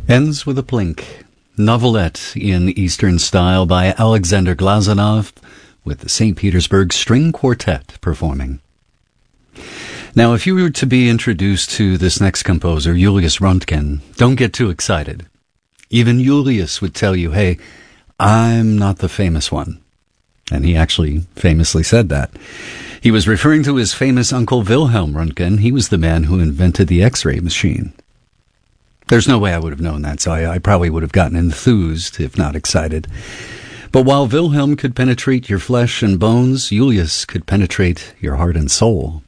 Ends with a plink. Novelette in Eastern style by Alexander Glazunov with the St. Petersburg String Quartet performing. Now, if you were to be introduced to this next composer, Julius Röntgen, don't get too excited. Even Julius would tell you, hey, I'm not the famous one. And he actually famously said that. He was referring to his famous uncle Wilhelm Röntgen. He was the man who invented the X-ray machine. There's no way I would have known that, so I probably would have gotten enthused, if not excited. But while Wilhelm could penetrate your flesh and bones, Julius could penetrate your heart and soul.